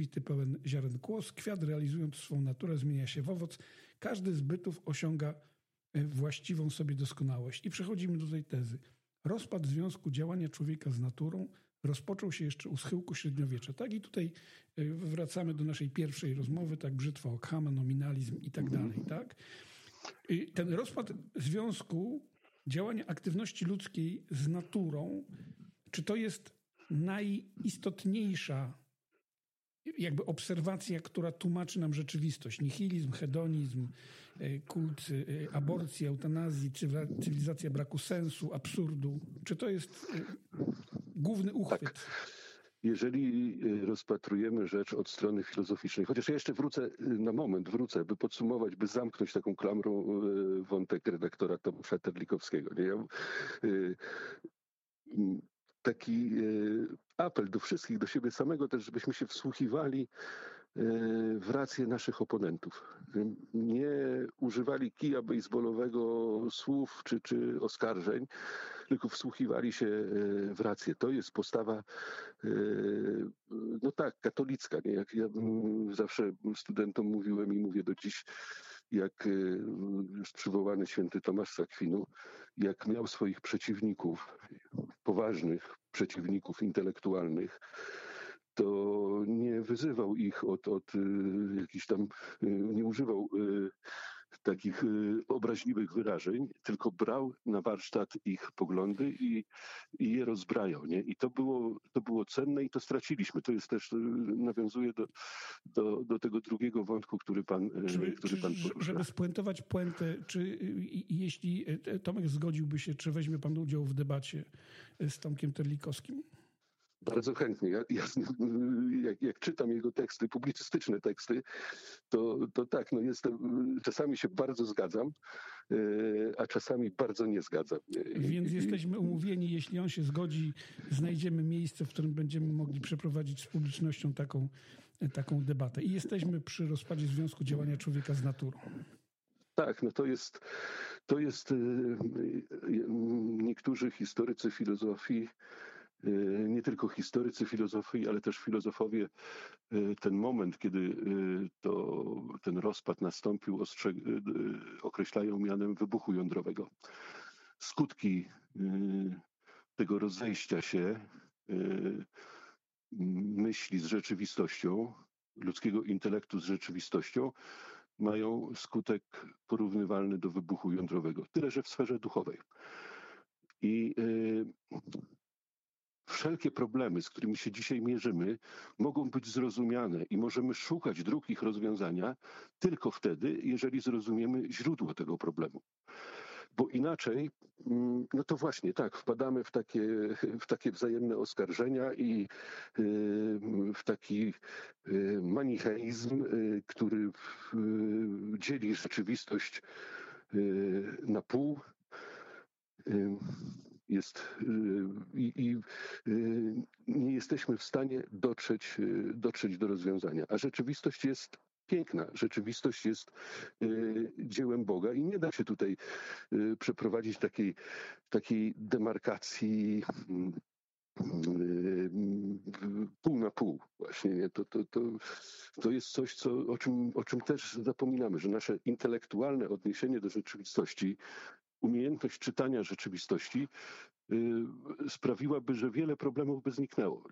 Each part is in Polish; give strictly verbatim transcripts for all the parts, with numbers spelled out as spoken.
świty pełen ziaren kłos. Kwiat, realizując swą naturę, zmienia się w owoc. Każdy z bytów osiąga właściwą sobie doskonałość. I przechodzimy do tej tezy. Rozpad związku działania człowieka z naturą rozpoczął się jeszcze u schyłku średniowiecza. Tak? I tutaj wracamy do naszej pierwszej rozmowy, tak, brzytwa Ockhama, nominalizm i tak dalej. Tak? I ten rozpad związku działania aktywności ludzkiej z naturą, czy to jest najistotniejsza jakby obserwacja, która tłumaczy nam rzeczywistość? Nihilizm, hedonizm, kult aborcji, eutanazji, cywilizacja braku sensu, absurdu. Czy to jest główny uchwyt? Tak. Jeżeli rozpatrujemy rzecz od strony filozoficznej, chociaż ja jeszcze wrócę na moment, wrócę, by podsumować, by zamknąć taką klamrą wątek redaktora Tomasza Terlikowskiego. Nie? Ja, taki apel do wszystkich, do siebie samego też, żebyśmy się wsłuchiwali w rację naszych oponentów. Nie używali kija bejsbolowego słów czy, czy oskarżeń, tylko wsłuchiwali się w rację. To jest postawa, no tak, katolicka. Nie? Jak ja zawsze studentom mówiłem i mówię do dziś, jak już przywołany święty Tomasz z Akwinu, jak miał swoich przeciwników, poważnych przeciwników intelektualnych, to nie wyzywał ich od, od jakichś tam, nie używał takich obraźliwych wyrażeń, tylko brał na warsztat ich poglądy i, i je rozbrajał. Nie? I to było, to było cenne i to straciliśmy. To jest też, nawiązuje do, do, do tego drugiego wątku, który pan, czy, który czy, pan porusza. Żeby spuentować puentę, czy jeśli Tomek zgodziłby się, czy weźmie pan udział w debacie z Tomkiem Terlikowskim? Bardzo chętnie. Ja, ja, jak, jak czytam jego teksty, publicystyczne teksty, to, to tak, no jestem, czasami się bardzo zgadzam, a czasami bardzo nie zgadzam. Więc jesteśmy umówieni, jeśli on się zgodzi, znajdziemy miejsce, w którym będziemy mogli przeprowadzić z publicznością taką, taką debatę. I jesteśmy przy rozpadzie związku działania człowieka z naturą. Tak, no to jest, to jest niektórzy historycy filozofii, nie tylko historycy filozofii, ale też filozofowie, ten moment, kiedy to, ten rozpad nastąpił, ostrzeg- określają mianem wybuchu jądrowego. Skutki tego rozejścia się myśli z rzeczywistością, ludzkiego intelektu z rzeczywistością, mają skutek porównywalny do wybuchu jądrowego. Tyle, że w sferze duchowej. I wszelkie problemy, z którymi się dzisiaj mierzymy, mogą być zrozumiane i możemy szukać dróg ich rozwiązania tylko wtedy, jeżeli zrozumiemy źródło tego problemu. Bo inaczej, no to właśnie tak, wpadamy w takie, w takie wzajemne oskarżenia i w taki manicheizm, który dzieli rzeczywistość na pół. Jest i, i nie jesteśmy w stanie dotrzeć, dotrzeć do rozwiązania. A rzeczywistość jest piękna. Rzeczywistość jest dziełem Boga i nie da się tutaj przeprowadzić takiej, takiej demarkacji pół na pół właśnie. Nie? To, to, to, to jest coś, co, o, czym, o czym też zapominamy, że nasze intelektualne odniesienie do rzeczywistości, umiejętność czytania rzeczywistości y, sprawiłaby, że wiele problemów by zniknęło.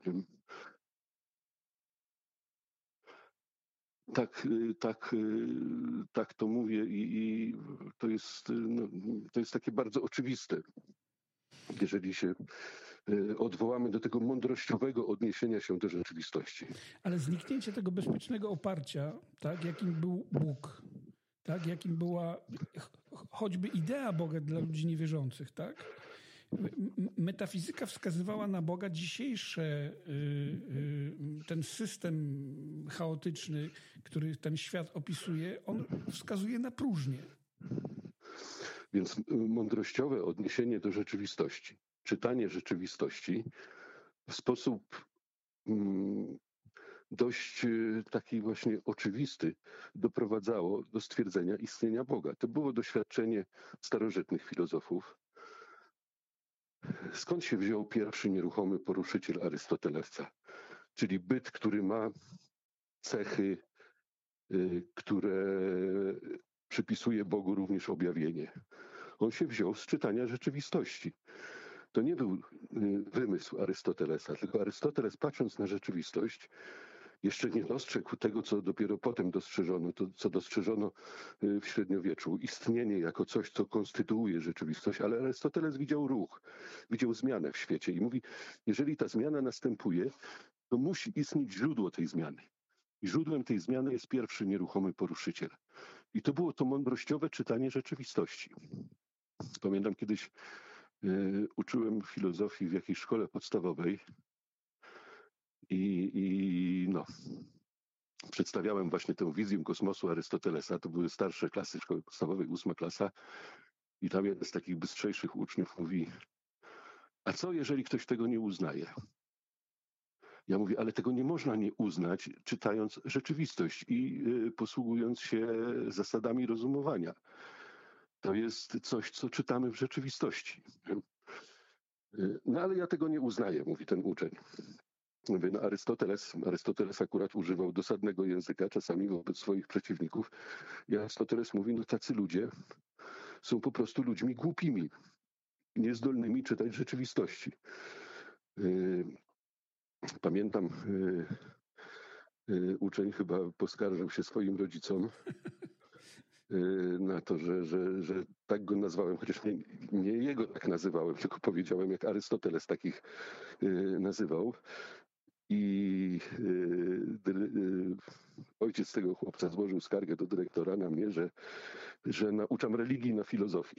Tak, y, tak, y, tak to mówię i, i to jest, no, to jest takie bardzo oczywiste. Jeżeli się y, odwołamy do tego mądrościowego odniesienia się do rzeczywistości. Ale zniknięcie tego bezpiecznego oparcia, tak, jakim był Bóg, tak, jakim była choćby idea Boga dla ludzi niewierzących, tak? Metafizyka wskazywała na Boga. Dzisiejsze, ten system chaotyczny, który ten świat opisuje, on wskazuje na próżnię. Więc mądrościowe odniesienie do rzeczywistości, czytanie rzeczywistości w sposób dość taki właśnie oczywisty doprowadzało do stwierdzenia istnienia Boga. To było doświadczenie starożytnych filozofów. Skąd się wziął pierwszy nieruchomy poruszyciel Arystotelesa? Czyli byt, który ma cechy, które przypisuje Bogu również objawienie. On się wziął z czytania rzeczywistości. To nie był wymysł Arystotelesa, tylko Arystoteles, patrząc na rzeczywistość, jeszcze nie dostrzegł tego, co dopiero potem dostrzeżono, to co dostrzeżono w średniowieczu, istnienie jako coś, co konstytuuje rzeczywistość, ale Arystoteles widział ruch, widział zmianę w świecie i mówi, jeżeli ta zmiana następuje, to musi istnieć źródło tej zmiany. I źródłem tej zmiany jest pierwszy nieruchomy poruszyciel. I to było to mądrościowe czytanie rzeczywistości. Pamiętam kiedyś y, uczyłem filozofii w jakiejś szkole podstawowej i, i no, przedstawiałem właśnie tę wizję kosmosu Arystotelesa. To były starsze klasy szkoły podstawowej, ósma klasa. I tam jeden z takich bystrzejszych uczniów mówi, a co jeżeli ktoś tego nie uznaje? Ja mówię, ale tego nie można nie uznać, czytając rzeczywistość i y, posługując się zasadami rozumowania. To jest coś, co czytamy w rzeczywistości. Y, no ale ja tego nie uznaję, mówi ten uczeń. Mówię, no Arystoteles, Arystoteles akurat używał dosadnego języka czasami wobec swoich przeciwników. I Arystoteles mówi, no tacy ludzie są po prostu ludźmi głupimi, niezdolnymi czytać rzeczywistości. Y, pamiętam... Y, uczeń chyba poskarżył się swoim rodzicom na to, że, że, że tak go nazwałem, chociaż nie, nie jego tak nazywałem, tylko powiedziałem, jak Arystoteles takich nazywał. I ojciec tego chłopca złożył skargę do dyrektora na mnie, że, że nauczam religii na filozofii.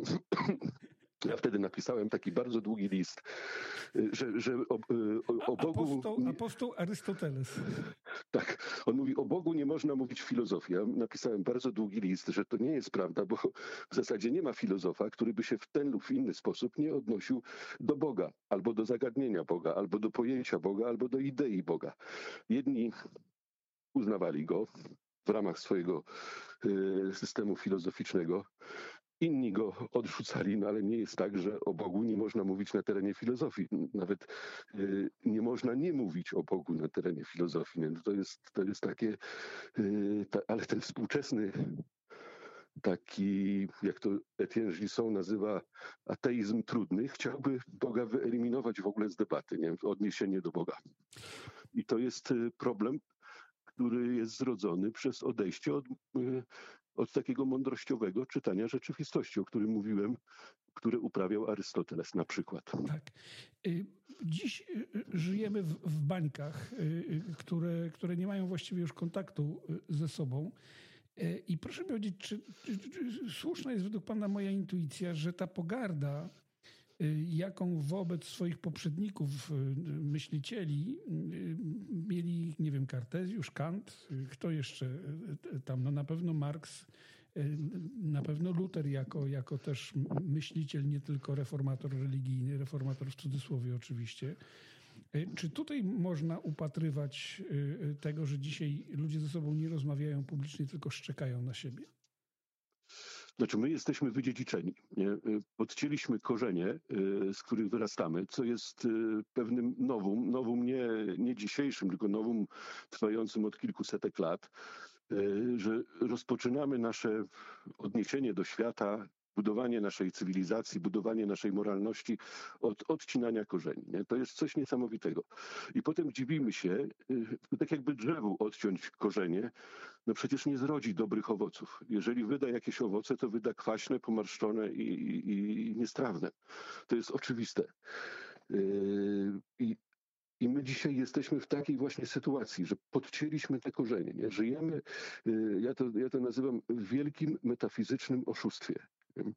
Ja wtedy napisałem taki bardzo długi list, że, że o, o, o Bogu... Apostoł, apostoł Arystoteles. Tak, on mówi, o Bogu nie można mówić filozofii. Ja napisałem bardzo długi list, że to nie jest prawda, bo w zasadzie nie ma filozofa, który by się w ten lub w inny sposób nie odnosił do Boga, albo do zagadnienia Boga, albo do pojęcia Boga, albo do idei Boga. Jedni uznawali go w ramach swojego y, systemu filozoficznego, inni go odrzucali, no ale nie jest tak, że o Bogu nie można mówić na terenie filozofii. Nawet y, nie można nie mówić o Bogu na terenie filozofii. Nie? To jest, to jest takie, y, ta, ale ten współczesny taki, jak to Etienne Gilson nazywa, ateizm trudny, chciałby Boga wyeliminować w ogóle z debaty, nie? Odniesienie do Boga. I to jest problem, który jest zrodzony przez odejście od, od takiego mądrościowego czytania rzeczywistości, o którym mówiłem, które uprawiał Arystoteles na przykład. Tak. Dziś żyjemy w, w bańkach, które, które nie mają właściwie już kontaktu ze sobą. I proszę mi powiedzieć, czy, czy, czy słuszna jest według pana moja intuicja, że ta pogarda, jaką wobec swoich poprzedników, myślicieli mieli, nie wiem, Kartezjusz, Kant, kto jeszcze tam, no na pewno Marks, na pewno Luter jako, jako też myśliciel, nie tylko reformator religijny, reformator w cudzysłowie oczywiście. Czy tutaj można upatrywać tego, że dzisiaj ludzie ze sobą nie rozmawiają publicznie, tylko szczekają na siebie? Znaczy my jesteśmy wydziedziczeni. Nie? Podcięliśmy korzenie, z których wyrastamy, co jest pewnym nowum, nowum nie, nie dzisiejszym, tylko nowum trwającym od kilkusetek lat, że rozpoczynamy nasze odniesienie do świata, budowanie naszej cywilizacji, budowanie naszej moralności od odcinania korzeni. Nie? To jest coś niesamowitego. I potem dziwimy się, tak jakby drzewu odciąć korzenie, no przecież nie zrodzi dobrych owoców. Jeżeli wyda jakieś owoce, to wyda kwaśne, pomarszczone i, i, i niestrawne. To jest oczywiste. I I my dzisiaj jesteśmy w takiej właśnie sytuacji, że podcięliśmy te korzenie. Nie? Żyjemy, ja to, ja to nazywam wielkim metafizycznym oszustwie.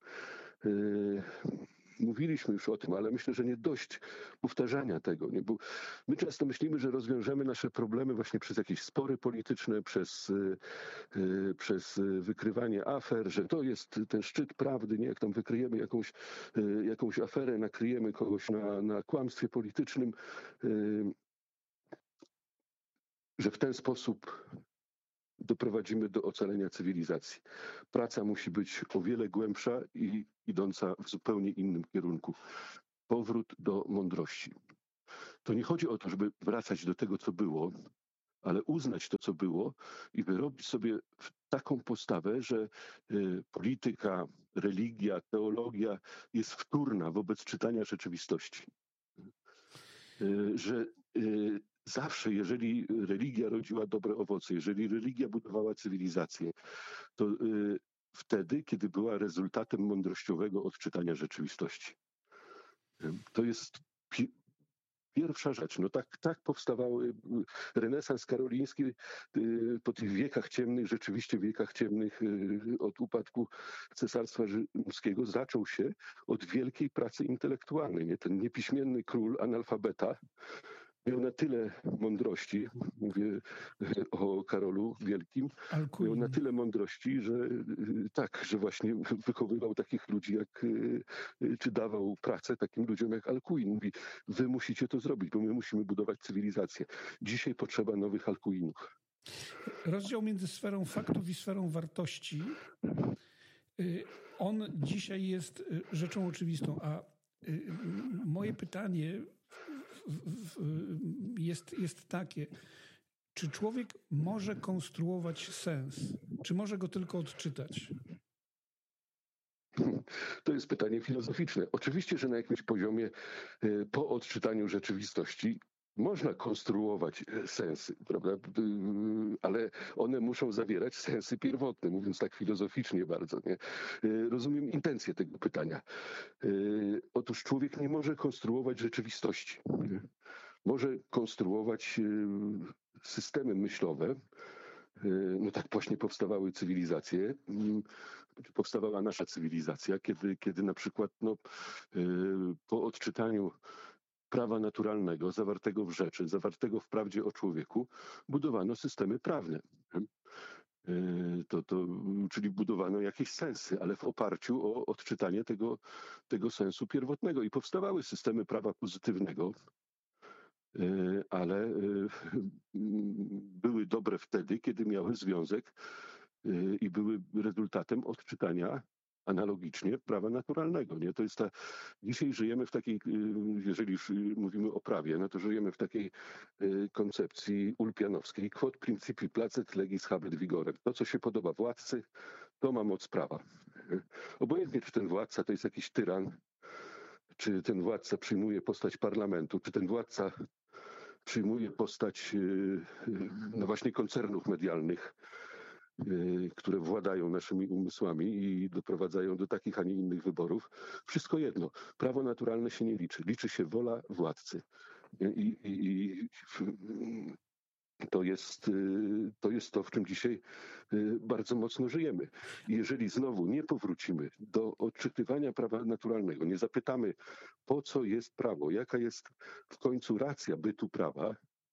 Mówiliśmy już o tym, ale myślę, że nie dość powtarzania tego. Nie? Bo my często myślimy, że rozwiążemy nasze problemy właśnie przez jakieś spory polityczne, przez, przez wykrywanie afer, że to jest ten szczyt prawdy, nie? Jak tam wykryjemy jakąś, jakąś aferę, nakryjemy kogoś na, na kłamstwie politycznym, że w ten sposób doprowadzimy do ocalenia cywilizacji. Praca musi być o wiele głębsza i idąca w zupełnie innym kierunku. Powrót do mądrości. To nie chodzi o to, żeby wracać do tego, co było, ale uznać to, co było i wyrobić sobie taką postawę, że polityka, religia, teologia jest wtórna wobec czytania rzeczywistości. Że zawsze, jeżeli religia rodziła dobre owoce, jeżeli religia budowała cywilizację, to wtedy, kiedy była rezultatem mądrościowego odczytania rzeczywistości. To jest pi- pierwsza rzecz. No tak, tak powstawały renesans karoliński po tych wiekach ciemnych, rzeczywiście wiekach ciemnych od upadku Cesarstwa Rzymskiego zaczął się od wielkiej pracy intelektualnej. Nie? Ten niepiśmienny król, analfabeta, miał na tyle mądrości, mówię o Karolu Wielkim, Alcuin. miał na tyle mądrości, że tak, że właśnie wychowywał takich ludzi jak, czy dawał pracę takim ludziom jak Alcuin. Mówi, wy musicie to zrobić, bo my musimy budować cywilizację. Dzisiaj potrzeba nowych Alcuinów. Rozdział między sferą faktów i sferą wartości, on dzisiaj jest rzeczą oczywistą, a moje pytanie jest, jest takie, czy człowiek może konstruować sens? Czy może go tylko odczytać? To jest pytanie filozoficzne. Oczywiście, że na jakimś poziomie po odczytaniu rzeczywistości można konstruować sensy, prawda? Ale one muszą zawierać sensy pierwotne, mówiąc tak filozoficznie bardzo. Nie? Rozumiem intencję tego pytania. Otóż człowiek nie może konstruować rzeczywistości. Może konstruować systemy myślowe. No tak właśnie powstawały cywilizacje. Powstawała nasza cywilizacja, kiedy, kiedy na przykład no, po odczytaniu prawa naturalnego, zawartego w rzeczy, zawartego w prawdzie o człowieku, budowano systemy prawne. To, to, czyli budowano jakieś sensy, ale w oparciu o odczytanie tego, tego sensu pierwotnego. I powstawały systemy prawa pozytywnego, ale były dobre wtedy, kiedy miały związek i były rezultatem odczytania analogicznie prawa naturalnego. Nie? To jest ta, dzisiaj żyjemy w takiej, jeżeli już mówimy o prawie, no to żyjemy w takiej koncepcji ulpianowskiej. Quod principi placet legis habet vigorem. To, co się podoba władcy, to ma moc prawa. Obojętnie, czy ten władca to jest jakiś tyran, czy ten władca przyjmuje postać parlamentu, czy ten władca przyjmuje postać no właśnie koncernów medialnych, które władają naszymi umysłami i doprowadzają do takich, a nie innych wyborów. Wszystko jedno. Prawo naturalne się nie liczy. Liczy się wola władcy. I, i, i to jest, to jest to, w czym dzisiaj bardzo mocno żyjemy. I jeżeli znowu nie powrócimy do odczytywania prawa naturalnego, nie zapytamy, po co jest prawo, jaka jest w końcu racja bytu prawa,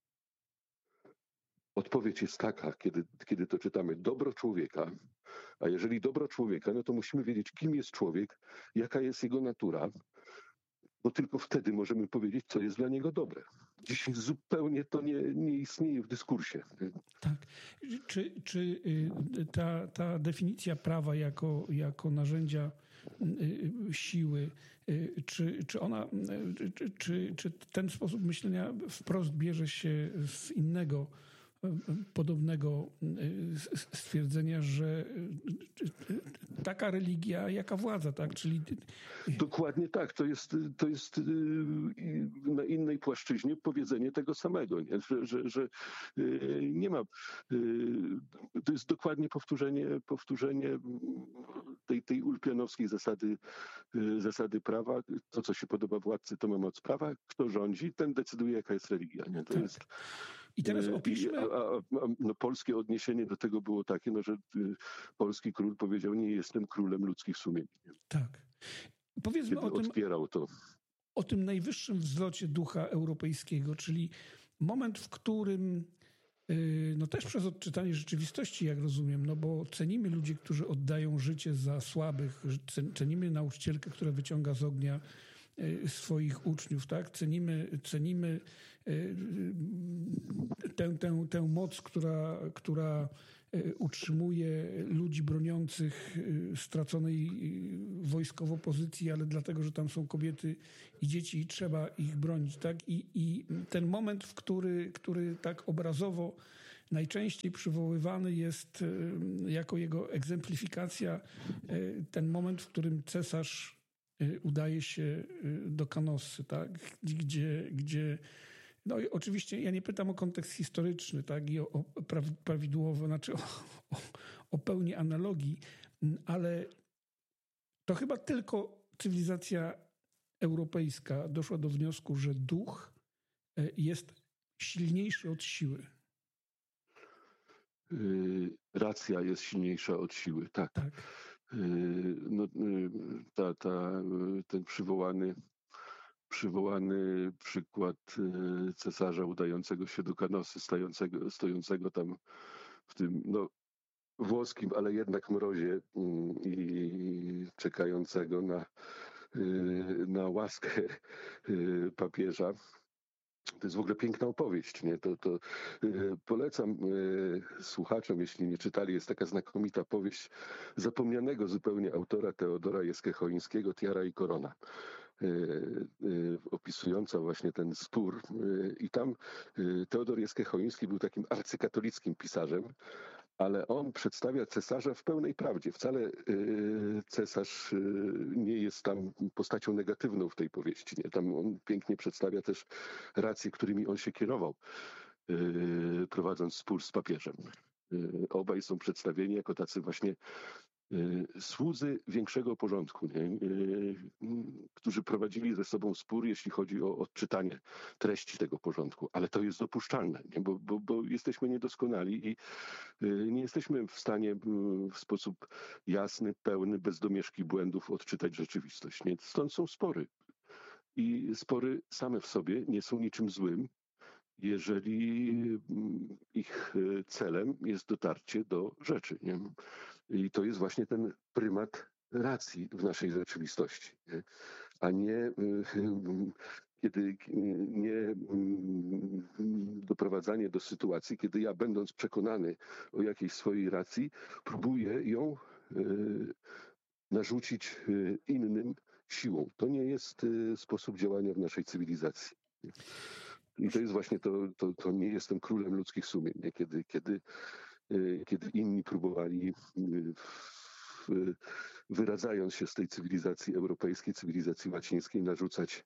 odpowiedź jest taka, kiedy, kiedy to czytamy, dobro człowieka, a jeżeli dobro człowieka, no to musimy wiedzieć, kim jest człowiek, jaka jest jego natura, bo tylko wtedy możemy powiedzieć, co jest dla niego dobre. Dzisiaj zupełnie to nie, nie istnieje w dyskursie. Tak. Czy, czy ta, ta definicja prawa jako, jako narzędzia siły, czy, czy ona, czy, czy, czy ten sposób myślenia wprost bierze się z innego podobnego stwierdzenia, że taka religia, jaka władza, tak? Czyli... Dokładnie tak. To jest, to jest na innej płaszczyźnie powiedzenie tego samego, nie? Że, że, że nie ma... To jest dokładnie powtórzenie, powtórzenie tej, tej ulpianowskiej zasady, zasady prawa. To, co się podoba władcy, to ma moc prawa. Kto rządzi, ten decyduje, jaka jest religia. Nie? To tak. jest... I teraz opiszmy... A, a, a, no, polskie odniesienie do tego było takie, no, że y, polski król powiedział, nie jestem królem ludzkich sumień. Tak. Powiedzmy Kiedy o tym, odpierał to. o tym najwyższym wzlocie ducha europejskiego, czyli moment, w którym yy, no też przez odczytanie rzeczywistości, jak rozumiem, no bo cenimy ludzi, którzy oddają życie za słabych, cenimy nauczycielkę, która wyciąga z ognia swoich uczniów, tak? Cenimy, cenimy tę, tę, tę moc, która, która utrzymuje ludzi broniących straconej wojskowo pozycji, ale dlatego, że tam są kobiety i dzieci i trzeba ich bronić, tak? I, i ten moment, w który, który tak obrazowo najczęściej przywoływany jest jako jego egzemplifikacja, ten moment, w którym cesarz udaje się do Canossy, tak? Gdzie, gdzie no i oczywiście ja nie pytam o kontekst historyczny, tak, i o, o prawidłowo, znaczy o, o, o pełni analogii, ale to chyba tylko cywilizacja europejska doszła do wniosku, że duch jest silniejszy od siły. Yy, racja jest silniejsza od siły, tak. tak. Yy, no, yy, ta, ta, ten przywołany Przywołany przykład cesarza udającego się do Canossy, stojącego, stojącego tam w tym no, włoskim, ale jednak mrozie i czekającego na, na łaskę papieża. To jest w ogóle piękna opowieść. Nie? To, to polecam słuchaczom, jeśli nie czytali, jest taka znakomita powieść zapomnianego zupełnie autora Teodora Jeskiechońskiego, Tiara i Korona, opisująca właśnie ten spór. I tam Teodor Jeskiechoński był takim arcykatolickim pisarzem, ale on przedstawia cesarza w pełnej prawdzie. Wcale cesarz nie jest tam postacią negatywną w tej powieści. Nie? Tam on pięknie przedstawia też racje, którymi on się kierował, prowadząc spór z papieżem. Obaj są przedstawieni jako tacy właśnie słudzy większego porządku, nie? Którzy prowadzili ze sobą spór, jeśli chodzi o odczytanie treści tego porządku. Ale to jest dopuszczalne, nie? Bo, bo, bo jesteśmy niedoskonali i nie jesteśmy w stanie w sposób jasny, pełny, bez domieszki błędów odczytać rzeczywistość. Nie? Stąd są spory. I spory same w sobie nie są niczym złym, jeżeli ich celem jest dotarcie do rzeczy. Nie? I to jest właśnie ten prymat racji w naszej rzeczywistości, nie? A nie kiedy nie doprowadzanie do sytuacji, kiedy ja, będąc przekonany o jakiejś swojej racji, próbuję ją narzucić innym siłą. To nie jest sposób działania w naszej cywilizacji. I to jest właśnie to, to, to nie jestem królem ludzkich sumień, nie? Kiedy, kiedy, kiedy inni próbowali, w, wyradzając się z tej cywilizacji europejskiej, cywilizacji łacińskiej, narzucać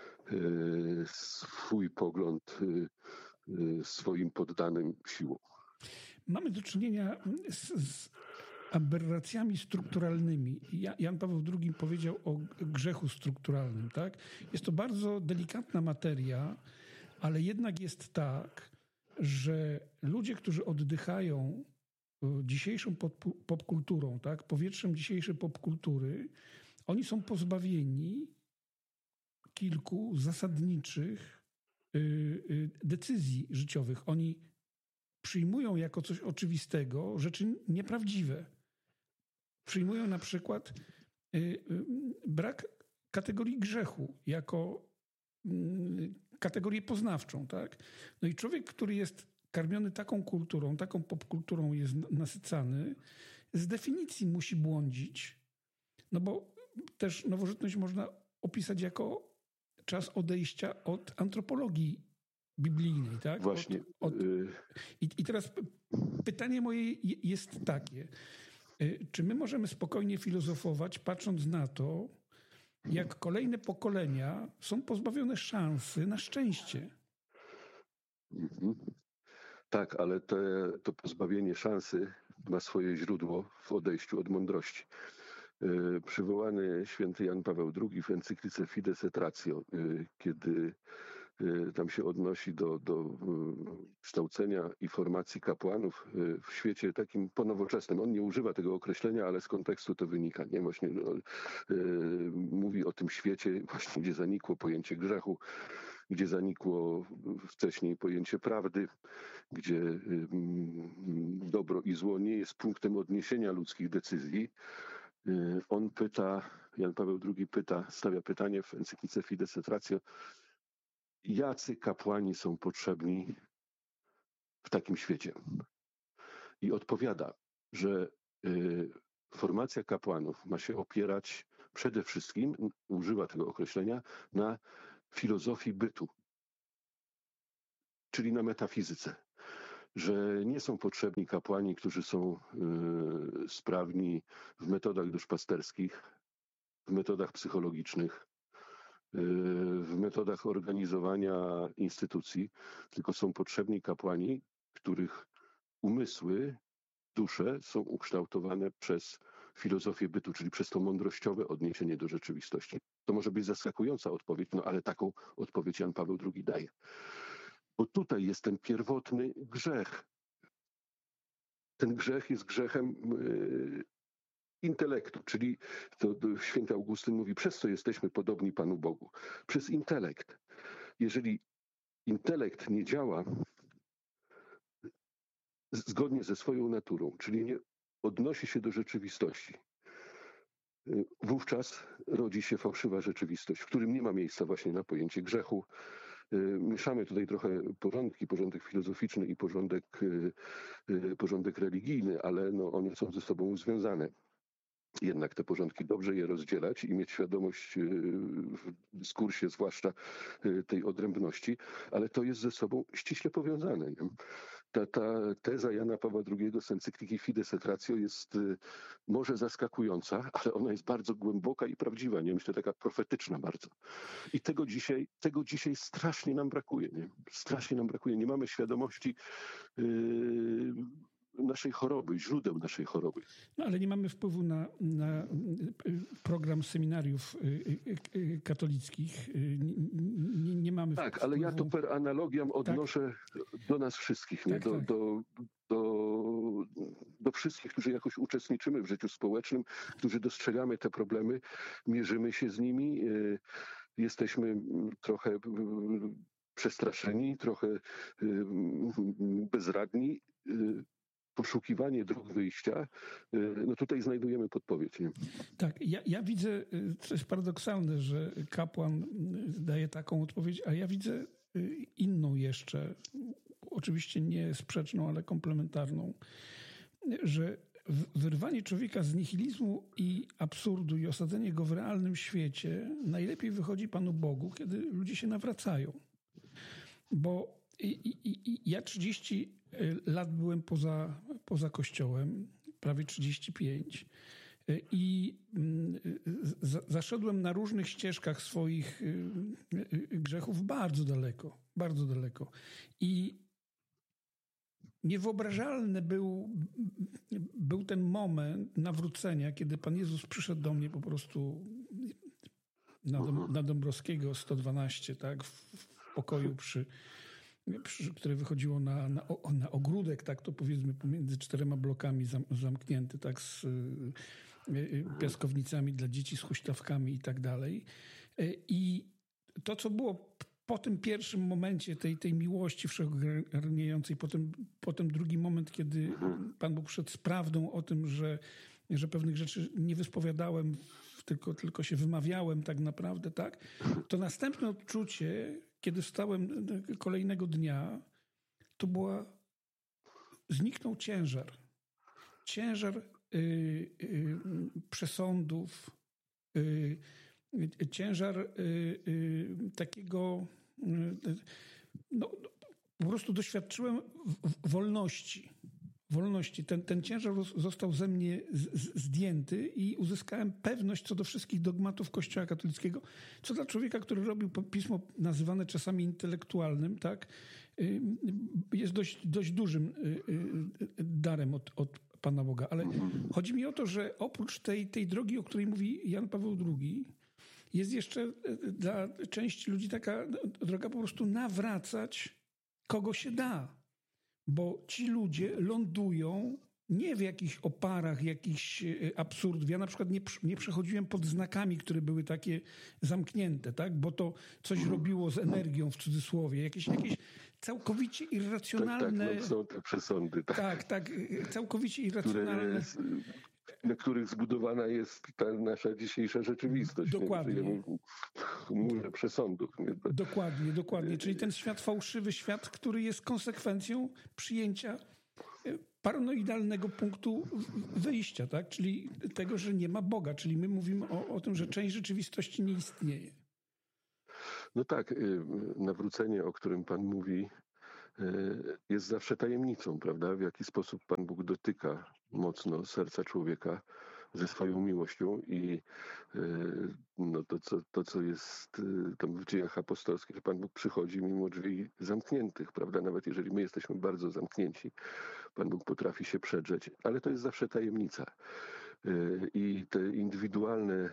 swój pogląd swoim poddanym siłą. Mamy do czynienia z, z aberracjami strukturalnymi. Jan Paweł drugi powiedział o grzechu strukturalnym. Tak? Jest to bardzo delikatna materia, ale jednak jest tak, że ludzie, którzy oddychają dzisiejszą popkulturą, tak, powietrzem dzisiejszej popkultury, oni są pozbawieni kilku zasadniczych decyzji życiowych. Oni przyjmują jako coś oczywistego rzeczy nieprawdziwe. Przyjmują na przykład brak kategorii grzechu jako kategorię poznawczą, tak? No i człowiek, który jest karmiony taką kulturą, taką popkulturą jest nasycany, z definicji musi błądzić, no bo też nowożytność można opisać jako czas odejścia od antropologii biblijnej, tak? Właśnie. Od, od... I, I teraz pytanie moje jest takie. Czy my możemy spokojnie filozofować, patrząc na to, jak kolejne pokolenia są pozbawione szansy na szczęście? Mhm. Tak, ale te, to pozbawienie szansy ma swoje źródło w odejściu od mądrości. Yy, przywołany święty Jan Paweł drugi w encyklice Fides et Ratio, yy, kiedy yy, tam się odnosi do, do kształcenia i formacji kapłanów w świecie takim ponowoczesnym. On nie używa tego określenia, ale z kontekstu to wynika. Nie? Właśnie mówi o tym świecie, właśnie, gdzie zanikło pojęcie grzechu, gdzie zanikło wcześniej pojęcie prawdy, gdzie dobro i zło nie jest punktem odniesienia ludzkich decyzji. On pyta, Jan Paweł drugi pyta, stawia pytanie w encyklice Fides et Ratio, jacy kapłani są potrzebni w takim świecie? i odpowiada, że formacja kapłanów ma się opierać przede wszystkim, używa tego określenia, na filozofii bytu, czyli na metafizyce. Że nie są potrzebni kapłani, którzy są y, sprawni w metodach duszpasterskich, w metodach psychologicznych, y, w metodach organizowania instytucji, tylko są potrzebni kapłani, których umysły, dusze są ukształtowane przez filozofię bytu, czyli przez to mądrościowe odniesienie do rzeczywistości. To może być zaskakująca odpowiedź, no ale taką odpowiedź Jan Paweł drugi daje. Bo tutaj jest ten pierwotny grzech. Ten grzech jest grzechem yy, intelektu, czyli to, to święty Augustyn mówi, przez co jesteśmy podobni Panu Bogu. Przez intelekt. Jeżeli intelekt nie działa zgodnie ze swoją naturą, czyli nie odnosi się do rzeczywistości, yy, wówczas rodzi się fałszywa rzeczywistość, w którym nie ma miejsca właśnie na pojęcie grzechu. Mieszamy tutaj trochę porządki, porządek filozoficzny i porządek, porządek religijny, ale no one są ze sobą związane. Jednak te porządki dobrze je rozdzielać i mieć świadomość w dyskursie, zwłaszcza tej odrębności, ale to jest ze sobą ściśle powiązane. Nie? Ta, ta teza Jana Pawła drugiego z encykliki Fides et Ratio jest może zaskakująca, ale ona jest bardzo głęboka i prawdziwa, nie? Myślę, taka profetyczna bardzo. I tego dzisiaj, tego dzisiaj strasznie nam brakuje. Nie? Strasznie nam brakuje. Nie mamy świadomości yy, naszej choroby, źródeł naszej choroby. No ale nie mamy wpływu na, na program seminariów katolickich. Nie, nie mamy Tak, wpływu. ale ja to per analogiam odnoszę tak. do nas wszystkich, nie? Tak, do, tak. do, do, do wszystkich, którzy jakoś uczestniczymy w życiu społecznym, którzy dostrzegamy te problemy, mierzymy się z nimi, jesteśmy trochę przestraszeni, trochę bezradni. Poszukiwanie dróg wyjścia, no tutaj znajdujemy podpowiedź. Nie? Tak, ja, ja widzę, co jest paradoksalne, że kapłan daje taką odpowiedź, a ja widzę inną jeszcze, oczywiście nie sprzeczną, ale komplementarną, że wyrwanie człowieka z nihilizmu i absurdu i osadzenie go w realnym świecie najlepiej wychodzi Panu Bogu, kiedy ludzie się nawracają. Bo i, i, i ja trzydzieści lat byłem poza, poza Kościołem, prawie trzydzieści pięć i z, zaszedłem na różnych ścieżkach swoich grzechów bardzo daleko, bardzo daleko. I niewyobrażalny był, był ten moment nawrócenia, kiedy Pan Jezus przyszedł do mnie po prostu na, Dom, na Dąbrowskiego sto dwanaście, tak, w, w pokoju przy które wychodziło na, na, na ogródek, tak to powiedzmy, pomiędzy czterema blokami zam, zamknięty, tak, z y, y, piaskownicami dla dzieci, z huśtawkami i tak dalej. I to, co było po tym pierwszym momencie tej, tej miłości wszechogarniającej, potem, potem drugi moment, kiedy Pan Bóg przyszedł z prawdą o tym, że, że pewnych rzeczy nie wyspowiadałem, tylko, tylko się wymawiałem tak naprawdę, tak, to następne odczucie, kiedy wstałem kolejnego dnia, to była, zniknął ciężar. Ciężar y, y, przesądów, y, y, ciężar y, y, takiego, y, no, po prostu doświadczyłem w, w wolności. Wolności. Ten, ten ciężar został ze mnie z, z, zdjęty i uzyskałem pewność co do wszystkich dogmatów Kościoła katolickiego, co dla człowieka, który robił pismo nazywane czasami intelektualnym, tak, jest dość, dość dużym darem od, od Pana Boga. Ale chodzi mi o to, że oprócz tej, tej drogi, o której mówi Jan Paweł drugi, jest jeszcze dla części ludzi taka droga po prostu nawracać kogo się da. Bo ci ludzie lądują nie w jakichś oparach, jakichś absurdów. Ja na przykład nie, nie przechodziłem pod znakami, które były takie zamknięte, tak? Bo to coś robiło z energią w cudzysłowie. Jakieś, jakieś całkowicie irracjonalne... Tak, tak, no są te przesądy. Tak, tak, tak całkowicie irracjonalne... Jest, na których zbudowana jest ta nasza dzisiejsza rzeczywistość. Dokładnie. Nie? W chmurze przesądów. Nie? Dokładnie, dokładnie. Czyli ten świat fałszywy, świat, który jest konsekwencją przyjęcia paranoidalnego punktu wyjścia, tak? Czyli tego, że nie ma Boga. Czyli my mówimy o, o tym, że część rzeczywistości nie istnieje. No tak, nawrócenie, o którym pan mówi, jest zawsze tajemnicą, prawda? W jaki sposób Pan Bóg dotyka mocno serca człowieka ze swoją miłością i no to, co, to, co jest tam w dziejach apostolskich, że Pan Bóg przychodzi mimo drzwi zamkniętych, prawda? Nawet jeżeli my jesteśmy bardzo zamknięci, Pan Bóg potrafi się przedrzeć, ale to jest zawsze tajemnica. I te indywidualne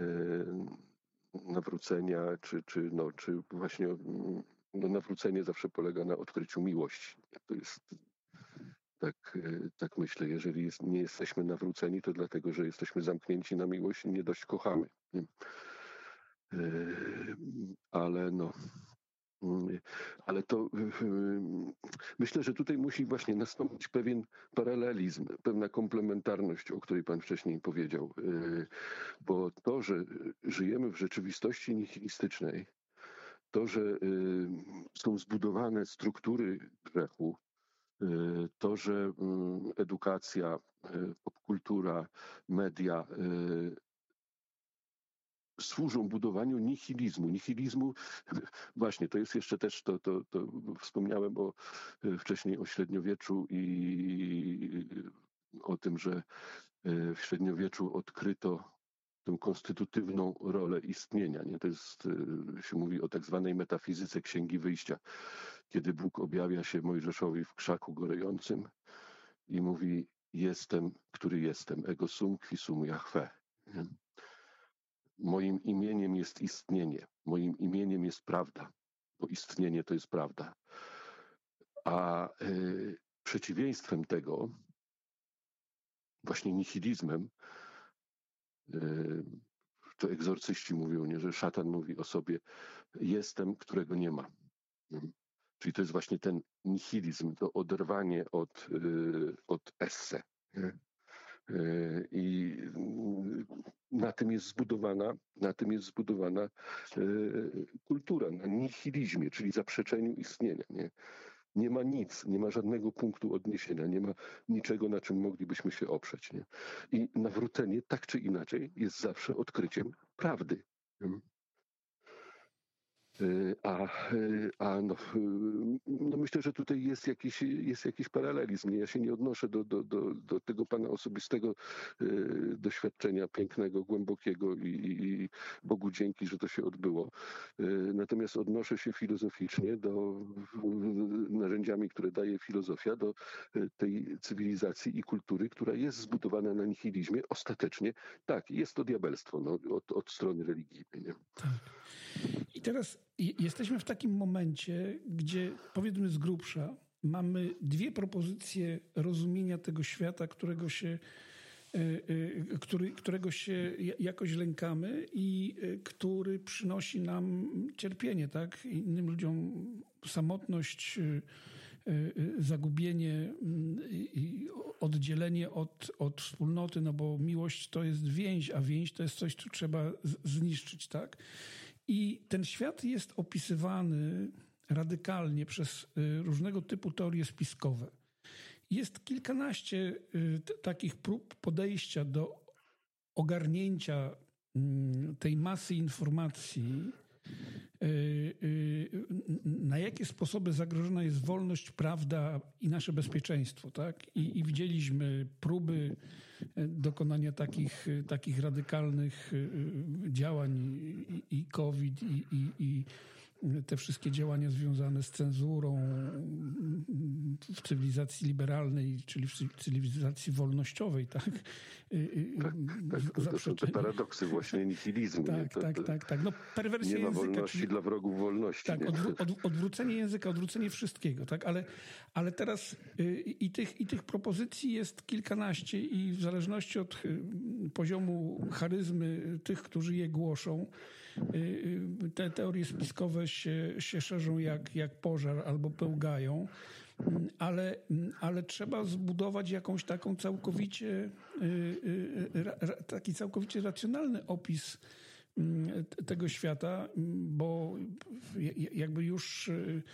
nawrócenia, czy, czy, no, czy właśnie no, nawrócenie zawsze polega na odkryciu miłości. To jest, tak, tak myślę, jeżeli jest, nie jesteśmy nawróceni, to dlatego, że jesteśmy zamknięci na miłość i nie dość kochamy. Ale no... Ale to myślę, że tutaj musi właśnie nastąpić pewien paralelizm, pewna komplementarność, o której Pan wcześniej powiedział. Bo to, że żyjemy w rzeczywistości nihilistycznej, to, że są zbudowane struktury grzechu, to, że edukacja, popkultura, media służą budowaniu nihilizmu. Nihilizmu, właśnie, to jest jeszcze też, to, to, to wspomniałem o, wcześniej o średniowieczu i o tym, że w średniowieczu odkryto tę konstytutywną rolę istnienia. Nie? To jest, się mówi o tak zwanej metafizyce Księgi Wyjścia, kiedy Bóg objawia się Mojżeszowi w krzaku gorejącym i mówi: jestem, który jestem, ego sum qui sum Jahwe. Nie? Moim imieniem jest istnienie, moim imieniem jest prawda, bo istnienie to jest prawda. A y, przeciwieństwem tego, właśnie nihilizmem, y, to egzorcyści mówią, nie, że szatan mówi o sobie: jestem, którego nie ma. Czyli to jest właśnie ten nihilizm, to oderwanie od, y, od esse. Nie? I na tym jest zbudowana, na tym jest zbudowana kultura, na nihilizmie, czyli zaprzeczeniu istnienia. Nie? Nie ma nic, nie ma żadnego punktu odniesienia, nie ma niczego, na czym moglibyśmy się oprzeć. Nie? I nawrócenie, tak czy inaczej, jest zawsze odkryciem prawdy. A, a no, no myślę, że tutaj jest jakiś, jest jakiś paralelizm. Ja się nie odnoszę do, do, do, do tego pana osobistego y, doświadczenia pięknego, głębokiego i, i Bogu dzięki, że to się odbyło. Y, natomiast odnoszę się filozoficznie do y, narzędziami, które daje filozofia, do y, tej cywilizacji i kultury, która jest zbudowana na nihilizmie. Ostatecznie tak, jest to diabelstwo, no, od, od strony religijnej. Nie? Tak. I teraz jesteśmy w takim momencie, gdzie, powiedzmy z grubsza, mamy dwie propozycje rozumienia tego świata, którego się, który, którego się jakoś lękamy i który przynosi nam cierpienie, tak? Innym ludziom samotność, zagubienie i oddzielenie od, od wspólnoty, no bo miłość to jest więź, a więź to jest coś, co trzeba zniszczyć, tak? I ten świat jest opisywany radykalnie przez różnego typu teorie spiskowe. Jest kilkanaście t- takich prób podejścia do ogarnięcia tej masy informacji, na jakie sposoby zagrożona jest wolność, prawda i nasze bezpieczeństwo. Tak? I, i widzieliśmy próby dokonania takich, takich radykalnych działań i, i COVID, i, i, i te wszystkie działania związane z cenzurą w cywilizacji liberalnej, czyli w cywilizacji wolnościowej, tak? Tak, tak to, to są te paradoksy właśnie nihilizmu. Tak, to, tak, to tak, tak. No, perwersja nie ma języka, wolności czyli... dla wrogów wolności. Tak, odwró- od, odwrócenie języka, odwrócenie wszystkiego, tak? Ale, ale teraz y, i, tych, i tych propozycji jest kilkanaście i w zależności od y, poziomu charyzmy tych, którzy je głoszą, y, y, te teorie spiskowe się, się szerzą jak, jak pożar albo pełgają. Ale, ale trzeba zbudować jakąś taką całkowicie, taki całkowicie racjonalny opis tego świata, bo jakby już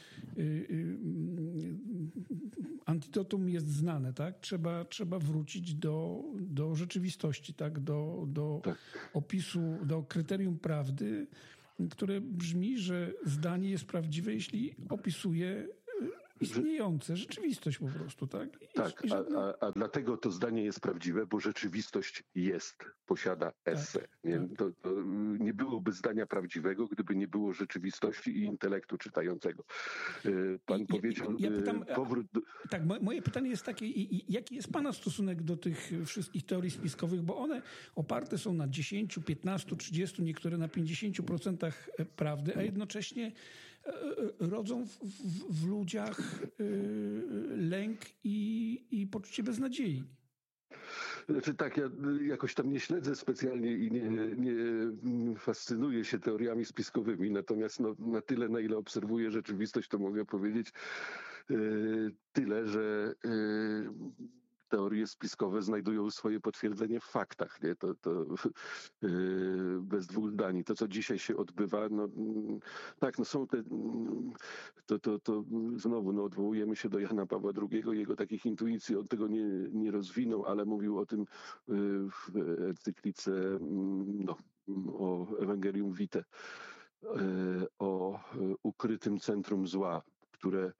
antidotum jest znane, tak? Trzeba, trzeba wrócić do, do rzeczywistości, tak? Do, do tak. opisu, do kryterium prawdy, które brzmi, że zdanie jest prawdziwe, jeśli opisuje istniejące, rzeczywistość po prostu, tak? I, tak, i żadne... a, a, a dlatego to zdanie jest prawdziwe, bo rzeczywistość jest, posiada esse. Tak, nie? tak. To, to nie byłoby zdania prawdziwego, gdyby nie było rzeczywistości i intelektu czytającego. Pan I, powiedział ja, ja pytam, powrót do... Tak, moje pytanie jest takie, jaki jest pana stosunek do tych wszystkich teorii spiskowych, bo one oparte są na dziesięć, piętnaście, trzydzieści, niektóre na pięćdziesiąt procent prawdy, a jednocześnie rodzą w, w, w ludziach lęk i, i poczucie beznadziei. Znaczy tak, ja jakoś tam nie śledzę specjalnie i nie, nie fascynuję się teoriami spiskowymi, natomiast no, na tyle, na ile obserwuję rzeczywistość, to mogę powiedzieć yy, tyle, że yy, teorie spiskowe znajdują swoje potwierdzenie w faktach. Nie? To, to yy, bez dwóch zdań. To, co dzisiaj się odbywa, no tak, no są te, to, to, to znowu no, odwołujemy się do Jana Pawła drugiego, jego takich intuicji, on tego nie, nie rozwinął, ale mówił o tym yy, w encyklice no, o Evangelium Vitae, yy, o ukrytym centrum zła, które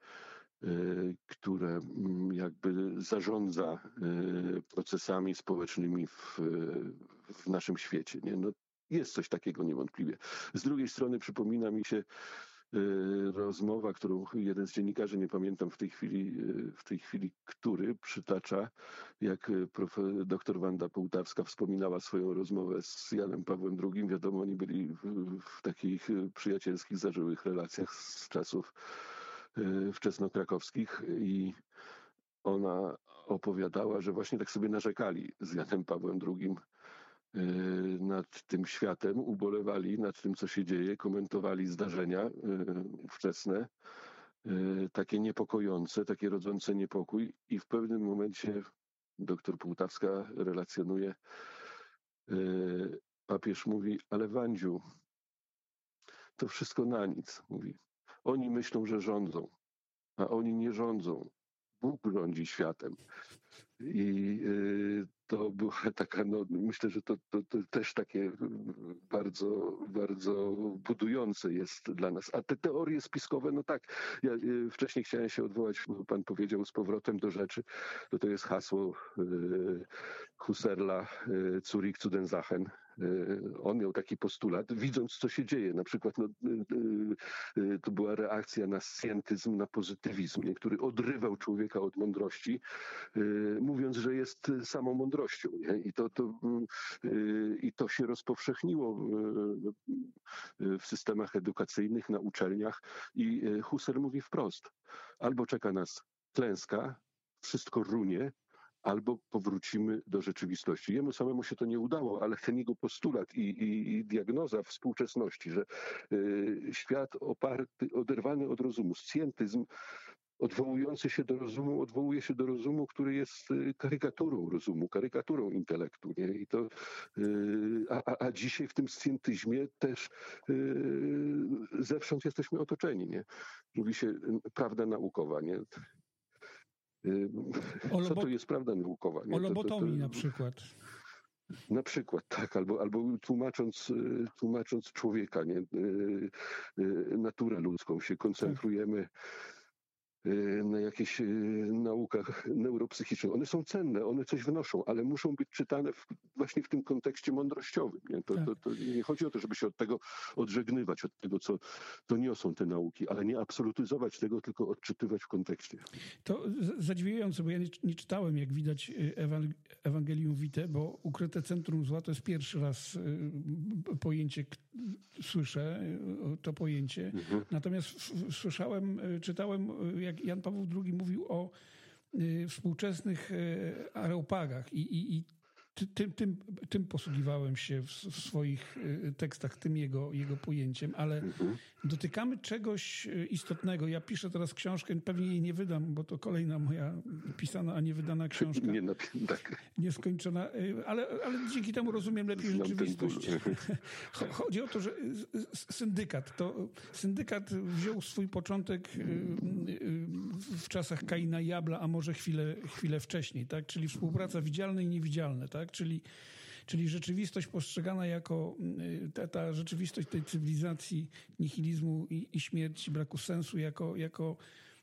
które jakby zarządza procesami społecznymi w, w naszym świecie. Nie? No, jest coś takiego niewątpliwie. Z drugiej strony przypomina mi się rozmowa, którą jeden z dziennikarzy, nie pamiętam w tej chwili, w tej chwili który, przytacza, jak prof, doktor Wanda Połtawska wspominała swoją rozmowę z Janem Pawłem drugim. Wiadomo, oni byli w, w takich przyjacielskich, zażyłych relacjach z czasów wczesnokrakowskich i ona opowiadała, że właśnie tak sobie narzekali z Janem Pawłem drugim nad tym światem, ubolewali nad tym, co się dzieje, komentowali zdarzenia ówczesne, takie niepokojące, takie rodzące niepokój i w pewnym momencie doktor Połtawska relacjonuje, papież mówi, ale Wandziu, to wszystko na nic, mówi. Oni myślą, że rządzą, a oni nie rządzą. Bóg rządzi światem. I y, to była taka, no myślę, że to, to, to też takie bardzo, bardzo budujące jest dla nas. A te teorie spiskowe, no tak, ja y, wcześniej chciałem się odwołać, bo pan powiedział z powrotem do rzeczy, to to jest hasło y, Husserla, y, Zurich zu den Sachen. On miał taki postulat, widząc co się dzieje. Na przykład no, to była reakcja na scientyzm, na pozytywizm, nie? Który odrywał człowieka od mądrości, mówiąc, że jest samą mądrością. Nie? I, to, to, I to się rozpowszechniło w systemach edukacyjnych, na uczelniach. I Husserl mówi wprost, albo czeka nas klęska, wszystko runie, albo powrócimy do rzeczywistości. Jemu samemu się to nie udało, ale ten jego postulat i, i, i diagnoza współczesności, że y, świat oparty, oderwany od rozumu, scjentyzm, odwołujący się do rozumu, odwołuje się do rozumu, który jest karykaturą rozumu, karykaturą intelektu. Nie? I to, y, a, a dzisiaj w tym scjentyzmie też y, zewsząd jesteśmy otoczeni. Nie? Mówi się prawda naukowa. Nie? Co to jest prawda naukowa? Nie? O lobotomii to, to, to, na przykład. Na przykład, tak, albo, albo tłumacząc, tłumacząc człowieka, nie? Naturę ludzką, się koncentrujemy na jakichś naukach neuropsychicznych. One są cenne, one coś wnoszą, ale muszą być czytane w, właśnie w tym kontekście mądrościowym. Nie? To, tak. to, to nie chodzi o to, żeby się od tego odżegnywać, od tego, co to niosą te nauki, ale nie absolutyzować tego, tylko odczytywać w kontekście. To zadziwiające, bo ja nie, nie czytałem, jak widać, Evangelium Vitae, bo ukryte centrum zła to jest pierwszy raz pojęcie, słyszę to pojęcie. Mhm. Natomiast słyszałem, czytałem, jak Jan Paweł drugi mówił o y, współczesnych y, areopagach i, i, i Tym, tym, tym posługiwałem się w, w swoich tekstach, tym jego, jego pojęciem, ale mhm. dotykamy czegoś istotnego. Ja piszę teraz książkę, pewnie jej nie wydam, bo to kolejna moja pisana, a nie wydana książka. Nie, tak. Nieskończona, ale, ale dzięki temu rozumiem lepiej Znam rzeczywistość. Chodzi o to, że syndykat, to syndykat wziął swój początek w czasach Kaina i Abla, a może chwilę, chwilę wcześniej, tak? Czyli współpraca widzialne i niewidzialne, tak? Czyli, czyli rzeczywistość postrzegana jako ta, ta rzeczywistość tej cywilizacji, nihilizmu i, i śmierci, braku sensu, jako, jako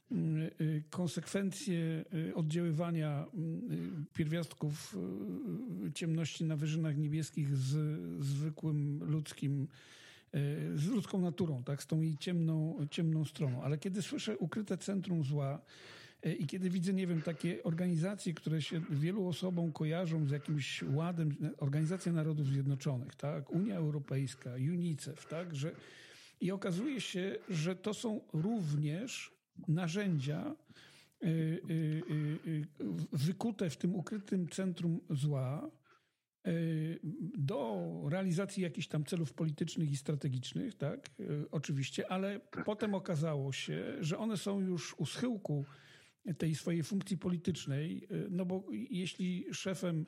konsekwencje oddziaływania pierwiastków ciemności na wyżynach niebieskich z zwykłym ludzkim, z ludzką naturą, tak? Z tą jej ciemną, ciemną stroną. Ale kiedy słyszę ukryte centrum zła, i kiedy widzę, nie wiem, takie organizacje, które się wielu osobom kojarzą z jakimś ładem, Organizacja Narodów Zjednoczonych, tak, Unia Europejska, UNICEF, tak, że i okazuje się, że to są również narzędzia y, y, y, wykute w tym ukrytym centrum zła y, do realizacji jakichś tam celów politycznych i strategicznych, tak, y, oczywiście, ale potem okazało się, że one są już u schyłku tej swojej funkcji politycznej, no bo jeśli szefem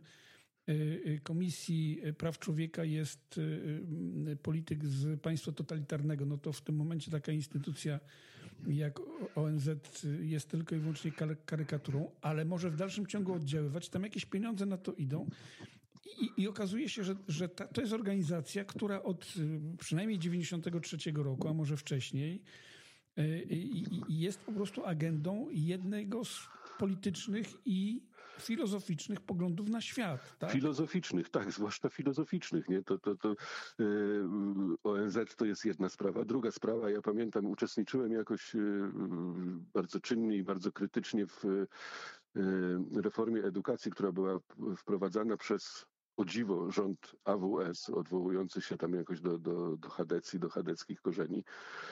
Komisji Praw Człowieka jest polityk z państwa totalitarnego, no to w tym momencie taka instytucja jak O N Z jest tylko i wyłącznie karykaturą, ale może w dalszym ciągu oddziaływać, tam jakieś pieniądze na to idą. I, i okazuje się, że, że ta, to jest organizacja, która od przynajmniej dziewięćdziesiątego trzeciego roku, a może wcześniej, i jest po prostu agendą jednego z politycznych i filozoficznych poglądów na świat. Tak? Filozoficznych, tak, zwłaszcza filozoficznych. Nie? To, to, to yy, O N Z to jest jedna sprawa. Druga sprawa, ja pamiętam, uczestniczyłem jakoś yy, bardzo czynnie i bardzo krytycznie w yy, reformie edukacji, która była wprowadzana przez, o dziwo, rząd A W S, odwołujący się tam jakoś do, do, do chadecji, do chadeckich korzeni.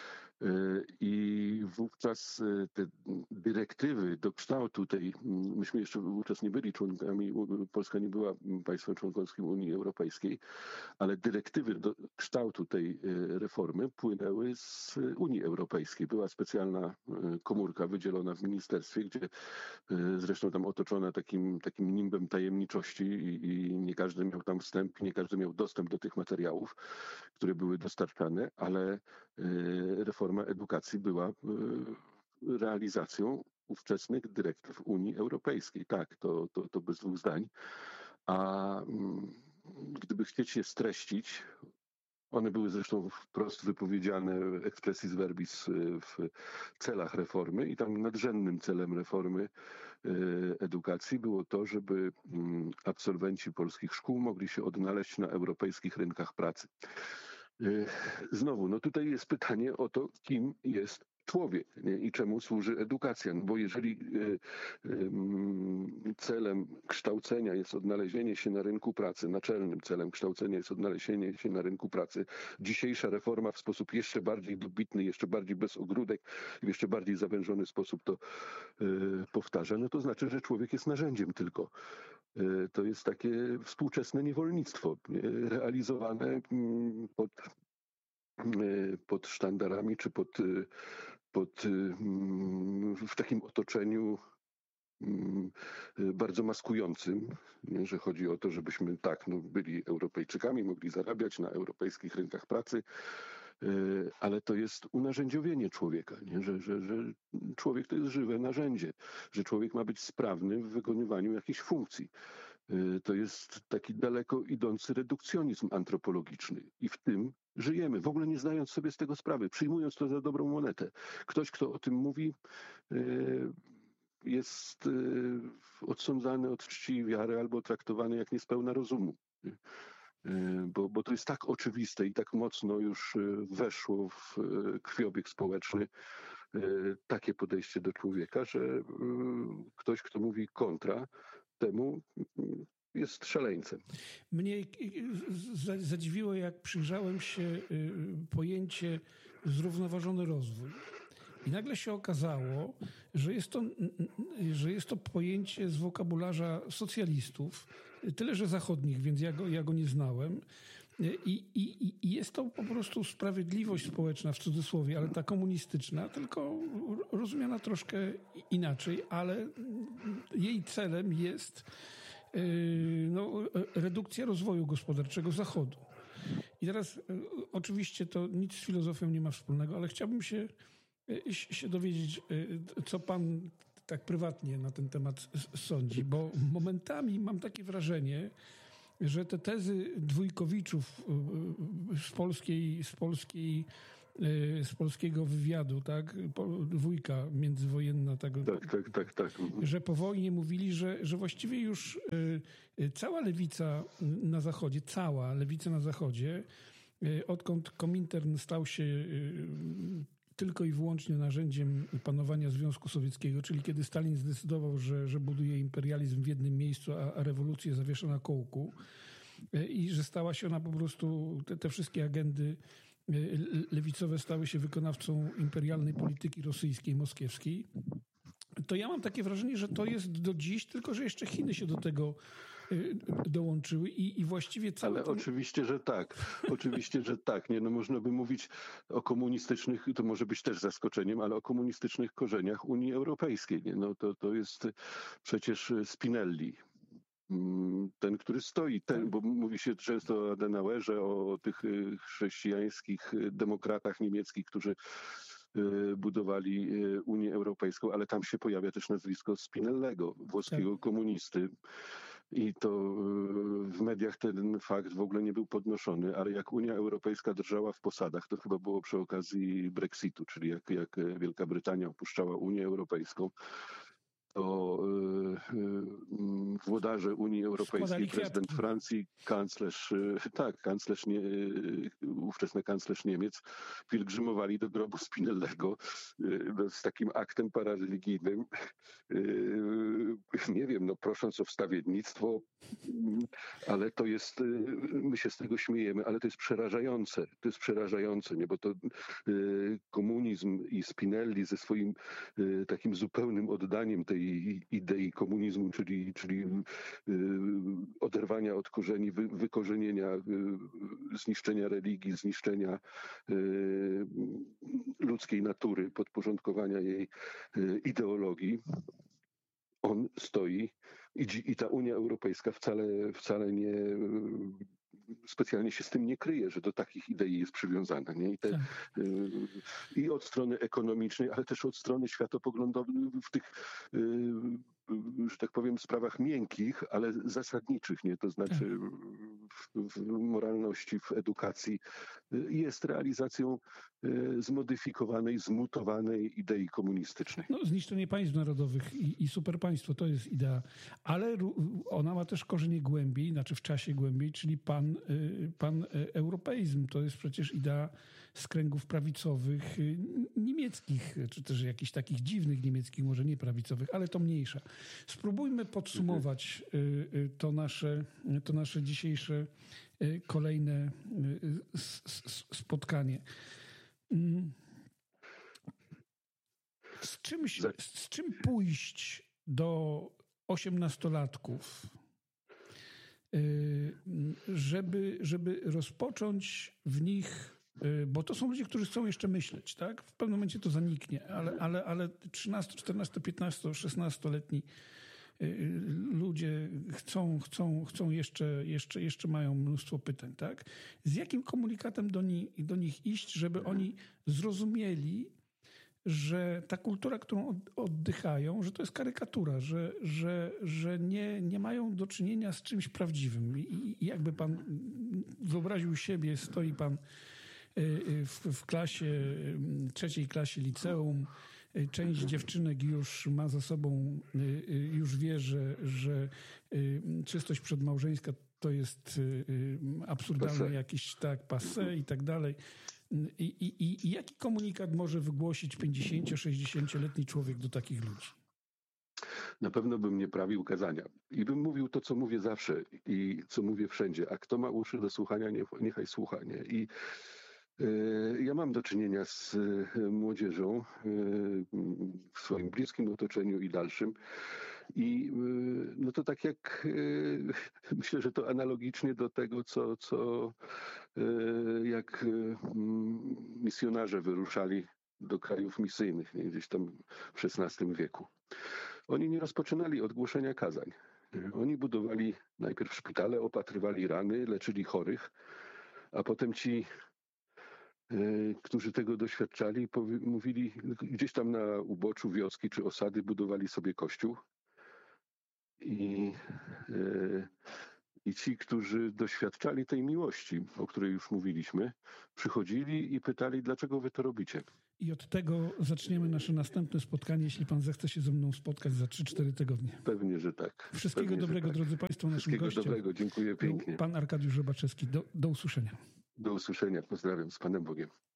I wówczas te dyrektywy do kształtu tej, myśmy jeszcze wówczas nie byli członkami, Polska nie była państwem członkowskim Unii Europejskiej, ale dyrektywy do kształtu tej reformy płynęły z Unii Europejskiej. Była specjalna komórka wydzielona w ministerstwie, gdzie zresztą tam otoczona takim, takim nimbem tajemniczości i, i nie każdy miał tam wstęp, nie każdy miał dostęp do tych materiałów, które były dostarczane, ale reforma edukacji była realizacją ówczesnych dyrektyw Unii Europejskiej. Tak, to, to, to bez dwóch zdań. A gdyby chcieć je streścić, one były zresztą wprost wypowiedziane expressis verbis w celach reformy i tam nadrzędnym celem reformy edukacji było to, żeby absolwenci polskich szkół mogli się odnaleźć na europejskich rynkach pracy. Znowu, no tutaj jest pytanie o to, kim jest człowiek, nie? I czemu służy edukacja. No bo jeżeli y, y, celem kształcenia jest odnalezienie się na rynku pracy, naczelnym celem kształcenia jest odnalezienie się na rynku pracy, dzisiejsza reforma w sposób jeszcze bardziej dobitny, jeszcze bardziej bez ogródek, w jeszcze bardziej zawężony sposób to y, powtarza, no to znaczy, że człowiek jest narzędziem tylko. Y, to jest takie współczesne niewolnictwo, nie? Realizowane pod pod sztandarami, czy pod, pod, w takim otoczeniu bardzo maskującym, nie? Że chodzi o to, żebyśmy tak no, byli Europejczykami, mogli zarabiać na europejskich rynkach pracy, ale to jest unarzędziowienie człowieka, nie? Że, że, że człowiek to jest żywe narzędzie, że człowiek ma być sprawny w wykonywaniu jakichś funkcji. To jest taki daleko idący redukcjonizm antropologiczny i w tym żyjemy, w ogóle nie zdając sobie z tego sprawy, przyjmując to za dobrą monetę. Ktoś, kto o tym mówi, jest odsądzany od czci i wiary albo traktowany jak niespełna rozumu. Bo, bo to jest tak oczywiste i tak mocno już weszło w krwiobieg społeczny takie podejście do człowieka, że ktoś, kto mówi kontra temu, jest szaleńcem. Mnie zadziwiło, jak przyjrzałem się pojęcie zrównoważony rozwój. I nagle się okazało, że jest to, że jest to pojęcie z wokabularza socjalistów, tyle że zachodnich, więc ja go, ja go nie znałem. I, i, I jest to po prostu sprawiedliwość społeczna w cudzysłowie, ale ta komunistyczna, tylko rozumiana troszkę inaczej, ale jej celem jest no, redukcja rozwoju gospodarczego Zachodu. I teraz oczywiście to nic z filozofią nie ma wspólnego, ale chciałbym się, się dowiedzieć, co pan tak prywatnie na ten temat sądzi, bo momentami mam takie wrażenie, że te tezy dwójkowiczów z polskiej, z polskiej, z polskiego wywiadu, tak, dwójka międzywojenna, tak, tak, tak, tak, tak. że po wojnie mówili, że, że właściwie już cała lewica na Zachodzie, cała lewica na Zachodzie, odkąd Komintern stał się tylko i wyłącznie narzędziem panowania Związku Sowieckiego, czyli kiedy Stalin zdecydował, że, że buduje imperializm w jednym miejscu, a, a rewolucję zawiesza na kołku i że stała się ona po prostu, te, te wszystkie agendy lewicowe stały się wykonawcą imperialnej polityki rosyjskiej, moskiewskiej, to ja mam takie wrażenie, że to jest do dziś, tylko że jeszcze Chiny się do tego dołączyły i, i właściwie cały Ale ten... oczywiście, że tak. Oczywiście, że tak. Nie, no można by mówić o komunistycznych, to może być też zaskoczeniem, ale o komunistycznych korzeniach Unii Europejskiej. Nie? No to, to jest przecież Spinelli. Ten, który stoi, ten, bo mówi się często o Adenauerze, o tych chrześcijańskich demokratach niemieckich, którzy budowali Unię Europejską, ale tam się pojawia też nazwisko Spinellego, włoskiego tak. komunisty. I to w mediach ten fakt w ogóle nie był podnoszony, ale jak Unia Europejska drżała w posadach, to chyba było przy okazji Brexitu, czyli jak, jak Wielka Brytania opuszczała Unię Europejską, to y, y, włodarze Unii Europejskiej, prezydent kwiatki. Francji, kanclerz, y, tak, kanclerz nie, y, ówczesny kanclerz Niemiec, pielgrzymowali do grobu Spinellego y, no, z takim aktem parareligijnym, y, nie wiem, no prosząc o wstawiennictwo, ale to jest, y, my się z tego śmiejemy, ale to jest przerażające, to jest przerażające, nie, bo to y, komunizm i Spinelli ze swoim y, takim zupełnym oddaniem tej idei komunizmu, czyli, czyli oderwania od korzeni, wy, wykorzenienia, zniszczenia religii, zniszczenia ludzkiej natury, podporządkowania jej ideologii. On stoi i, i ta Unia Europejska wcale, wcale nie specjalnie się z tym nie kryje, że do takich idei jest przywiązana. Nie? I, te, tak. y, I od strony ekonomicznej, ale też od strony światopoglądowej w tych, y, że tak powiem, sprawach miękkich, ale zasadniczych, nie? To znaczy w, w moralności, w edukacji jest realizacją y, zmodyfikowanej, zmutowanej idei komunistycznej. No, zniszczenie państw narodowych i, i superpaństwo to jest idea, ale ona ma też korzenie głębiej, znaczy w czasie głębiej, czyli pan, y, pan europeizm. To jest przecież idea z kręgów prawicowych y, niemieckich, czy też jakichś takich dziwnych niemieckich, może nie prawicowych, ale to mniejsza. Spróbujmy podsumować y, y, to nasze, to nasze dzisiejsze y, kolejne y, spotkanie. Z, czymś, z czym pójść do osiemnastolatków, żeby, żeby rozpocząć w nich, bo to są ludzie, którzy chcą jeszcze myśleć, tak? W pewnym momencie to zaniknie, ale, ale, ale trzynasto, czternasto, piętnasto, szesnastoletni ludzie chcą, chcą, chcą jeszcze, jeszcze, jeszcze mają mnóstwo pytań, tak? Z jakim komunikatem do, ni, do nich iść, żeby oni zrozumieli, że ta kultura, którą oddychają, że to jest karykatura, że, że, że nie, nie mają do czynienia z czymś prawdziwym. I, i jakby pan wyobraził siebie, stoi pan w, w klasie, trzeciej klasie liceum, część dziewczynek już ma za sobą, już wie, że, że czystość przedmałżeńska to jest absurdalne jakieś tak passé i tak dalej. I, i, I jaki komunikat może wygłosić pięćdziesięcio-, sześćdziesięcioletni człowiek do takich ludzi? Na pewno bym nie prawił kazania. I bym mówił to, co mówię zawsze i co mówię wszędzie. A kto ma uszy do słuchania, niech, niechaj słucha. Nie? I Ja mam do czynienia z młodzieżą w swoim bliskim otoczeniu i dalszym. I no to tak jak myślę, że to analogicznie do tego, co, co jak misjonarze wyruszali do krajów misyjnych, nie, gdzieś tam w szesnastym wieku. Oni nie rozpoczynali od głoszenia kazań. Oni budowali najpierw szpitale, opatrywali rany, leczyli chorych, a potem ci, którzy tego doświadczali, mówili, gdzieś tam na uboczu wioski czy osady budowali sobie kościół. I, I ci, którzy doświadczali tej miłości, o której już mówiliśmy, przychodzili i pytali, dlaczego wy to robicie. I od tego zaczniemy nasze następne spotkanie, jeśli pan zechce się ze mną spotkać za trzy cztery tygodnie. Pewnie, że tak. Wszystkiego Pewnie, dobrego, tak. drodzy państwo, naszym Wszystkiego gościem. dobrego, dziękuję pięknie. Pan Arkadiusz Robaczewski. Do, do usłyszenia. Do usłyszenia, pozdrawiam, z Panem Bogiem.